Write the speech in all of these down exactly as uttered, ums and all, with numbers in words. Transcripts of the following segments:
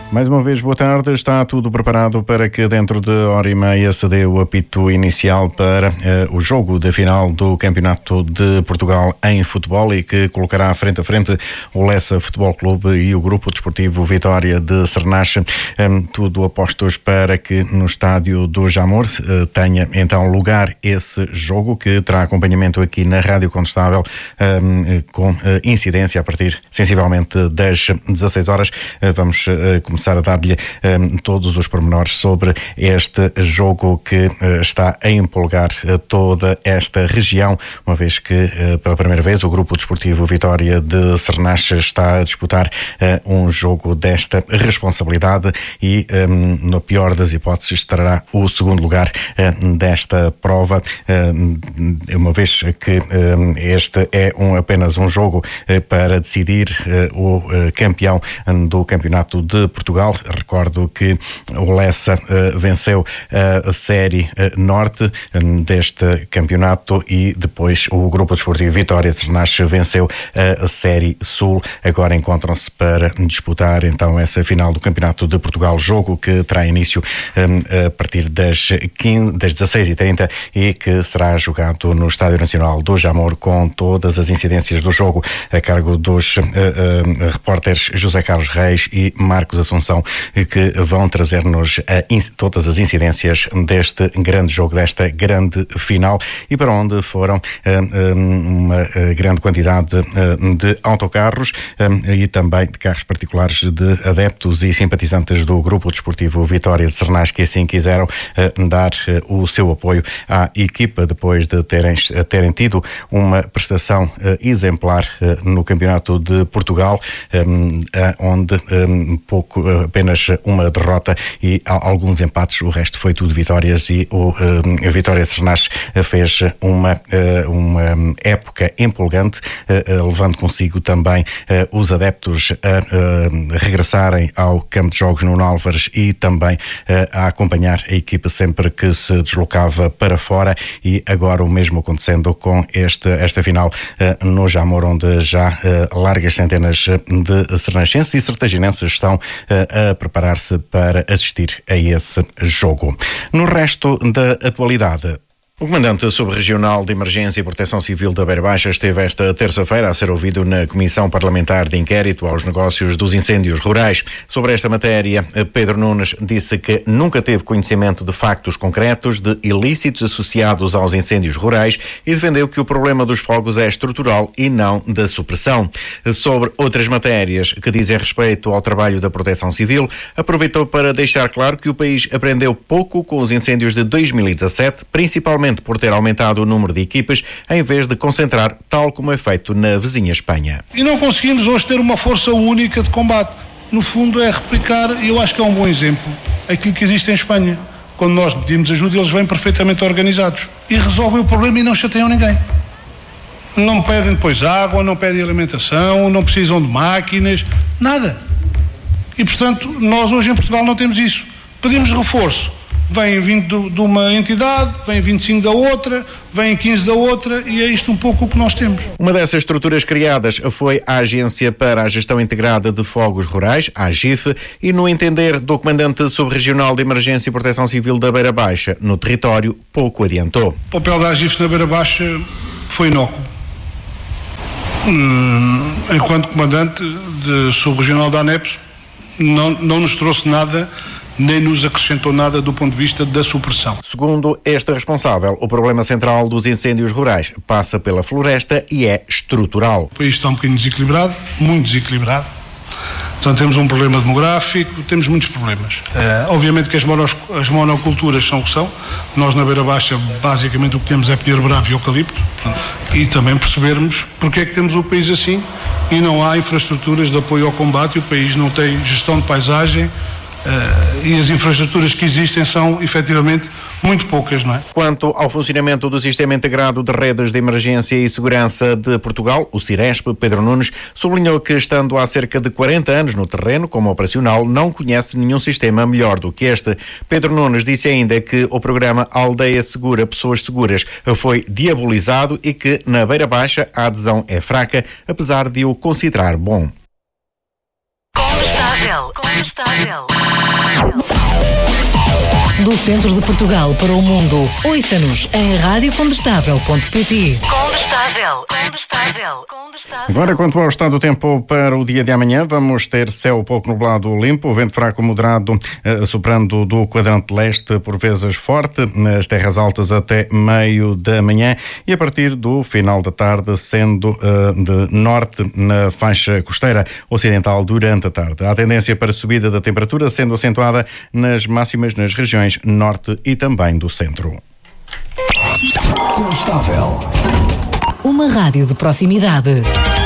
Mais uma vez, boa tarde. Está tudo preparado para que dentro de hora e meia se dê o apito inicial para uh, o jogo da final do Campeonato de Portugal em futebol e que colocará frente a frente o Lessa Futebol Clube e o Grupo Desportivo Vitória de Cernache. Um, tudo apostos para que no estádio do Jamor uh, tenha então lugar esse jogo que terá acompanhamento aqui na Rádio Condestável um, com uh, incidência a partir sensivelmente das dezasseis horas. Uh, vamos uh, começar a dar-lhe um, todos os pormenores sobre este jogo que uh, está a empolgar uh, toda esta região, uma vez que uh, pela primeira vez o Grupo Desportivo Vitória de Cernache está a disputar uh, um jogo desta responsabilidade e, um, no pior das hipóteses, estará o segundo lugar uh, desta prova, uh, uma vez que um, este é um, apenas um jogo uh, para decidir uh, o uh, campeão do Campeonato de Portugal. Recordo que o Lessa uh, venceu uh, a Série uh, Norte um, deste campeonato e depois o Grupo Desportivo Vitória de Cernache venceu uh, a Série Sul. Agora encontram-se para disputar então essa final do Campeonato de Portugal, jogo que terá início um, a partir das, quinze, das dezasseis e trinta e que será jogado no Estádio Nacional do Jamor, com todas as incidências do jogo a cargo dos uh, uh, repórteres José Carlos Reis e Marcos Assunção, que vão trazer-nos todas as incidências deste grande jogo, desta grande final, e para onde foram uh, uma grande quantidade uh, de autocarros uh, e também de carros particulares de adeptos e simpatizantes do Grupo Desportivo Vitória de Cernache, que assim quiseram uh, dar uh, o seu apoio à equipa depois de terem, terem tido uma prestação uh, exemplar uh, no Campeonato de Portugal, um, uh, onde um, pouco apenas uma derrota e alguns empates, o resto foi tudo vitórias, e o, a Vitória de Cernache fez uma, uma época empolgante, levando consigo também os adeptos a regressarem ao campo de jogos Nuno Álvares e também a acompanhar a equipa sempre que se deslocava para fora, e agora o mesmo acontecendo com este, esta final no Jamor, onde já largas centenas de cernachenses e sertaginenses estão a preparar-se para assistir a esse jogo. No resto da atualidade, o comandante subregional de Emergência e Proteção Civil da Beira Baixa esteve esta terça-feira a ser ouvido na Comissão Parlamentar de Inquérito aos Negócios dos Incêndios Rurais. Sobre esta matéria, Pedro Nunes disse que nunca teve conhecimento de factos concretos de ilícitos associados aos incêndios rurais e defendeu que o problema dos fogos é estrutural e não da supressão. Sobre outras matérias que dizem respeito ao trabalho da Proteção Civil, aproveitou para deixar claro que o país aprendeu pouco com os incêndios de dois mil e dezassete, principalmente por ter aumentado o número de equipas em vez de concentrar, tal como é feito na vizinha Espanha. E não conseguimos hoje ter uma força única de combate. No fundo é replicar, e eu acho que é um bom exemplo, aquilo que existe em Espanha. Quando nós pedimos ajuda, eles vêm perfeitamente organizados e resolvem o problema e não chateiam ninguém. Não pedem depois água, não pedem alimentação, não precisam de máquinas, nada. E portanto, nós hoje em Portugal não temos isso. Pedimos reforço. Vem vinte de uma entidade, vem vinte e cinco da outra, vem quinze da outra, e é isto um pouco o que nós temos. Uma dessas estruturas criadas foi a Agência para a Gestão Integrada de Fogos Rurais, a AGIF, e no entender do Comandante Subregional de Emergência e Proteção Civil da Beira Baixa, no território, pouco adiantou. O papel da AGIF na Beira Baixa foi inócuo. Hum, enquanto Comandante de Subregional da ANEP, não, não nos trouxe nada, nem nos acrescentou nada do ponto de vista da supressão. Segundo este responsável, o problema central dos incêndios rurais passa pela floresta e é estrutural. O país está um bocadinho desequilibrado, muito desequilibrado. Portanto, temos um problema demográfico, temos muitos problemas. Uh, obviamente que as, monos, as monoculturas são o que são. Nós na Beira Baixa, basicamente, o que temos é pinheiro bravo e eucalipto. Portanto, e também percebermos porque é que temos o país assim e não há infraestruturas de apoio ao combate, e o país não tem gestão de paisagem. Uh, e as infraestruturas que existem são, efetivamente, muito poucas, não é? Quanto ao funcionamento do Sistema Integrado de Redes de Emergência e Segurança de Portugal, o CIRESP, Pedro Nunes, sublinhou que, estando há cerca de quarenta anos no terreno, como operacional, não conhece nenhum sistema melhor do que este. Pedro Nunes disse ainda que o programa Aldeia Segura, Pessoas Seguras foi diabolizado e que, na Beira Baixa, a adesão é fraca, apesar de o considerar bom. Condestável. Condestável. Do centro de Portugal para o mundo, ouça-nos em rádio condestável ponto pt. Condestável. Condestável. Condestável. Agora, quanto ao estado do tempo para o dia de amanhã, vamos ter céu pouco nublado limpo, vento fraco moderado, eh, soprando do quadrante leste, por vezes forte, nas terras altas até meio da manhã e a partir do final da tarde, sendo eh, de norte na faixa costeira ocidental durante a tarde. Há tendência para subida da temperatura, sendo acentuada nas máximas nas regiões norte e também do centro. Condestável. Uma rádio de proximidade.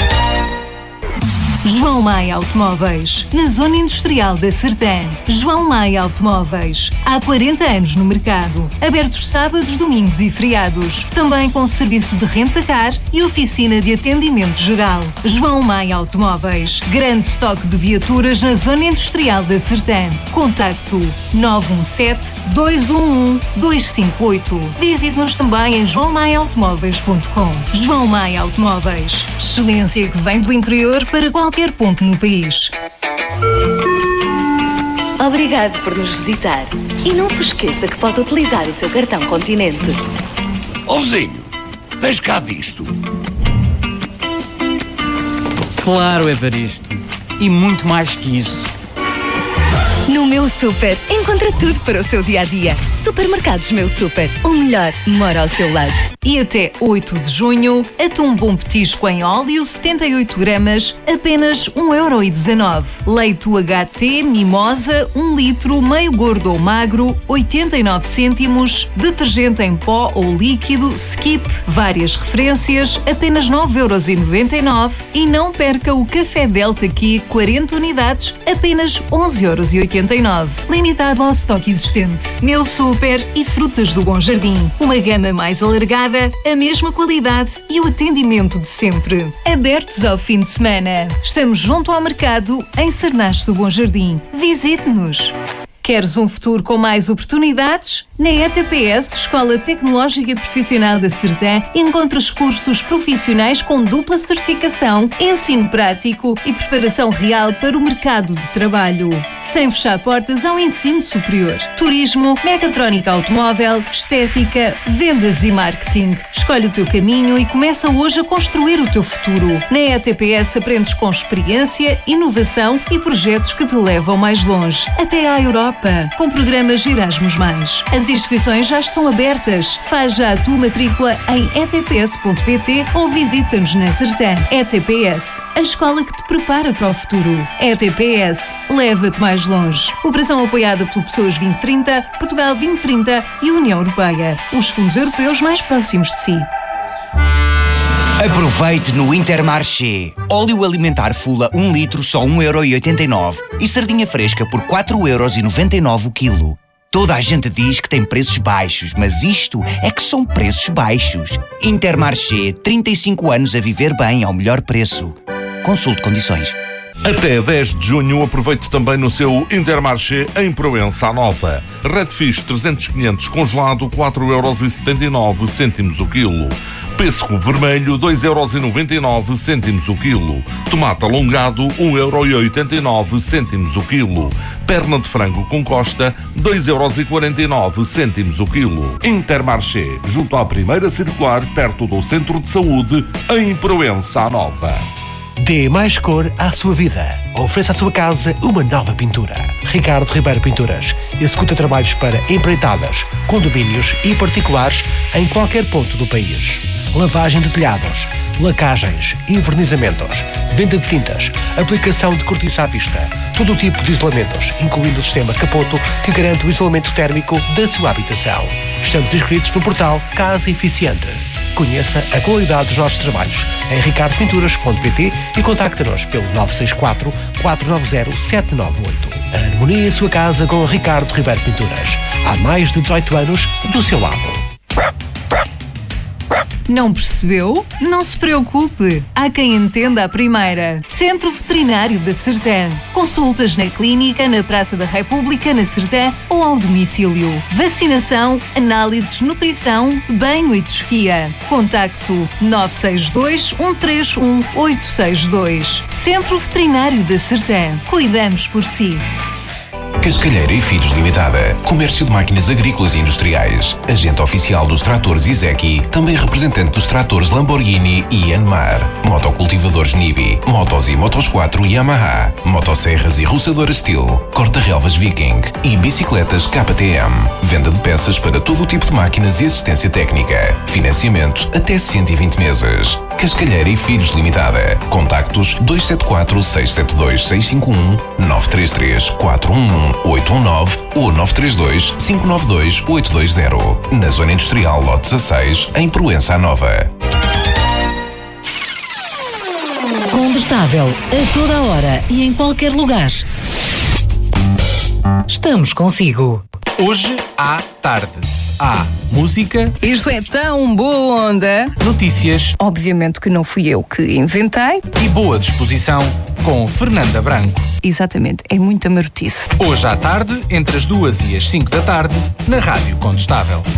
João Maia Automóveis, na Zona Industrial da Sertã. João Maia Automóveis, há quarenta anos no mercado. Abertos sábados, domingos e feriados. Também com serviço de renta-car e oficina de atendimento geral. João Maia Automóveis, grande estoque de viaturas na Zona Industrial da Sertã. Contacto nove um sete, dois um um, dois cinco oito. Visite-nos também em joão maia automóveis ponto com. João Maia Automóveis, excelência que vem do interior para qualquer ponto no país. Obrigado por nos visitar. E não se esqueça que pode utilizar o seu cartão Continente. Ó vizinho, tens cá disto? Claro, Evaristo. E muito mais que isso. No Meu Super, encontra tudo para o seu dia-a-dia. Supermercados Meu Super, o melhor mora ao seu lado. E até oito de junho, atum bom petisco em óleo, setenta e oito gramas, apenas um euro e dezanove. Leite U H T Mimosa, um litro, meio gordo ou magro, oitenta e nove cêntimos. Detergente em pó ou líquido, Skip, várias referências, apenas nove euros e noventa e nove. E não perca o café Delta Key, quarenta unidades, apenas onze euros e oitenta e nove. Limitado ao estoque existente. Meu Super e Frutas do Bom Jardim. Uma gama mais alargada, a mesma qualidade e o atendimento de sempre. Abertos ao fim de semana. Estamos junto ao mercado em Cernache do Bom Jardim. Visite-nos. Queres um futuro com mais oportunidades? Na E T P S, Escola Tecnológica Profissional da Sertã, encontras cursos profissionais com dupla certificação, ensino prático e preparação real para o mercado de trabalho. Sem fechar portas ao ensino superior. Turismo, mecatrónica automóvel, estética, vendas e marketing. Escolhe o teu caminho e começa hoje a construir o teu futuro. Na E T P S aprendes com experiência, inovação e projetos que te levam mais longe. Até à Europa. Com programas Erasmus mais. As inscrições já estão abertas. Faz já a tua matrícula em e t p s ponto p t ou visita-nos na Sertã. E T P S, a escola que te prepara para o futuro. E T P S, leva-te mais longe. Operação apoiada pelo Pessoas vinte trinta, Portugal vinte trinta e União Europeia. Os fundos europeus mais próximos de si. Aproveite no Intermarché. Óleo alimentar Fula um litro só um euro e oitenta e nove e sardinha fresca por quatro euros e noventa e nove o quilo. Toda a gente diz que tem preços baixos, mas isto é que são preços baixos. Intermarché, trinta e cinco anos a viver bem ao melhor preço. Consulte condições. Até dez de junho aproveite também no seu Intermarché em Proença Nova. Redfish trezentos quinhentos congelado quatro euros e setenta e nove cêntimos o quilo. Pêssego vermelho dois euros e noventa e nove cêntimos o quilo. Tomate alongado um euro e oitenta e nove cêntimos o quilo. Perna de frango com costa dois euros e quarenta e nove cêntimos o quilo. Intermarché, junto à primeira circular, perto do Centro de Saúde, em Proença Nova. Dê mais cor à sua vida. Ofereça à sua casa uma nova pintura. Ricardo Ribeiro Pinturas executa trabalhos para empreitadas, condomínios e particulares em qualquer ponto do país. Lavagem de telhados, lacagens, invernizamentos, venda de tintas, aplicação de cortiça à vista, todo o tipo de isolamentos, incluindo o sistema Capoto, que garante o isolamento térmico da sua habitação. Estamos inscritos no portal Casa Eficiente. Conheça a qualidade dos nossos trabalhos em ricardo pinturas ponto p t e contacte-nos pelo nove seis quatro, quatro nove zero, sete nove oito. Harmonia em sua casa com Ricardo Ribeiro Pinturas. Há mais de dezoito anos do seu lado. Não percebeu? Não se preocupe. Há quem entenda a primeira. Centro Veterinário da Sertã. Consultas na clínica, na Praça da República, na Sertã ou ao domicílio. Vacinação, análises, nutrição, banho e tosquia. Contacto nove seis dois, um três um, oito seis dois. Centro Veterinário da Sertã. Cuidamos por si. Cascalheira e Filhos Limitada. Comércio de máquinas agrícolas e industriais. Agente oficial dos tratores Izeki. Também representante dos tratores Lamborghini e Yanmar. Motocultivadores Nibi. Motos e Motos quatro Yamaha. Motosserras e roçadoras Steel. Corta-relvas Viking. E bicicletas K T M. Venda de peças para todo o tipo de máquinas e assistência técnica. Financiamento até cento e vinte meses. Cascalheira e Filhos Limitada. Contactos dois sete quatro, seis sete dois, seis cinco um, nove três três, quatro um um, oito um nove ou nove três dois, cinco nove dois, oito dois zero. Na Zona Industrial Lote dezasseis, em Proença Nova. Condestável, a toda a hora e em qualquer lugar. Estamos consigo. Hoje à tarde. Há música. Isto é tão boa onda. Notícias. Obviamente que não fui eu que inventei. E boa disposição com Fernanda Branco. Exatamente, é muita marotice. Hoje à tarde, entre as duas e as cinco da tarde, na Rádio Condestável.